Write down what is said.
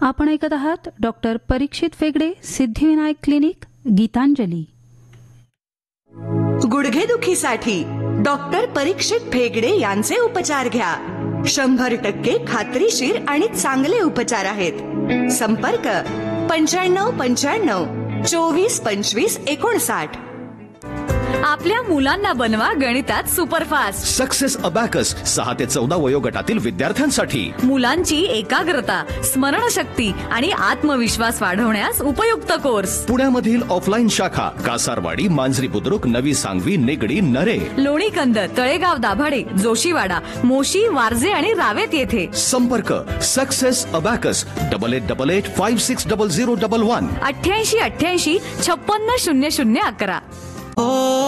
आपण ऐकत आहात डॉक्टर परीक्षित फेगडे, सिद्धिविनायक क्लिनिक, गीतांजली. गुडघेदुखीसाठी डॉक्टर परीक्षित फेगडे यांचे उपचार घ्या. 100% खात्रीशीर आणि चांगले उपचार आहेत. संपर्क 9595 24 25 59. आपल्या मुलांना बनवा गणितात सुपरफास्ट. सक्सेस अबॅकस 6 ते 14 वयोगटातील विद्यार्थ्यांसाठी. मुलांची एकाग्रता, स्मरणशक्ती आणि आत्मविश्वास वाढवण्यास उपयुक्त कोर्स. पुण्यामधील ऑफलाईन शाखा कासारवाडी, मांजरी बुद्रुक, नवी सांगवी, निगडी, नरे, लोणीकंद, तळेगाव दाभाडे, जोशीवाडा, मोशी, वारजे आणि रावेत येथे. संपर्क सक्सेस अबॅकस 8888 560011 8888 560011.